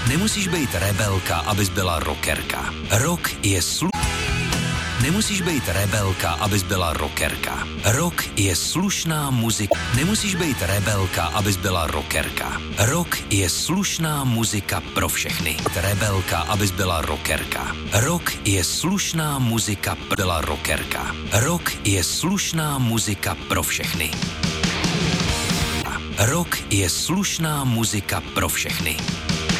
Nemusíš být rebelka, abys byla rockerka. Rock je Nemusíš být rebelka, abys byla rockerka. Rock je slušná muzika. Nemusíš být rebelka, abys byla rockerka. Rock je slušná muzika pro všechny. Rebelka, abys byla rockerka. Rock je slušná muzika byla rockerka. Rock je slušná muzika pro všechny. Rock je slušná muzika pro všechny.